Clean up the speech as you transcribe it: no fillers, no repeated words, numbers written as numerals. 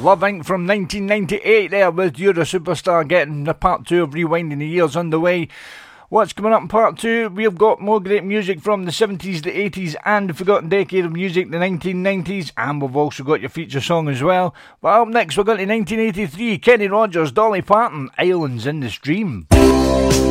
Love Inc. from 1998 there with You're a Superstar, getting the part 2 of Rewinding the Years underway. What's coming up in part 2? We've got more great music from the 70s, the 80s and the forgotten decade of music, the 1990s, and we've also got your feature song as well. But up next we're going to 1983, Kenny Rogers, Dolly Parton, Islands in the Stream.